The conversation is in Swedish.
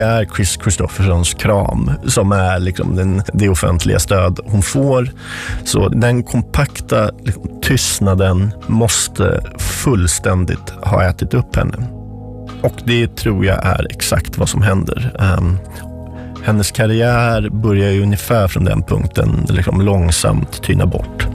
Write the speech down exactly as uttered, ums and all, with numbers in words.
är Kris Kristoffersons kram som är liksom den, det offentliga stöd hon får. Så den kompakta liksom, tystnaden måste fullständigt ha ätit upp henne. Och det tror jag är exakt vad som händer. Um, hennes karriär börjar ju ungefär från den punkten liksom långsamt tyna bort.